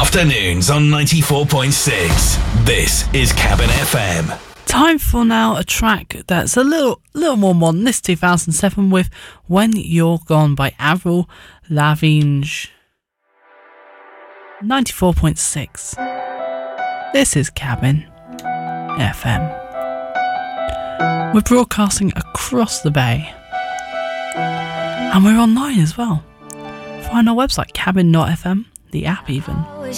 afternoons on 94.6. This is Cabin FM. Time for now a track that's a little more modern. This 2007 with When You're Gone by Avril Lavigne. 94.6. This is Cabin FM. We're broadcasting across the bay. And we're online as well. Find our website, cabin.fm, the app even.